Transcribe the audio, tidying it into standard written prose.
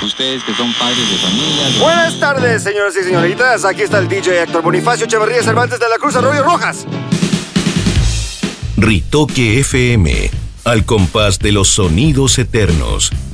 Ustedes que son padres de familia. Buenas tardes, señoras y señoritas. Aquí está el DJ Héctor Bonifacio Echeverría Cervantes de la Cruz Arroyo Rojas. Ritoque FM, al compás de los sonidos eternos.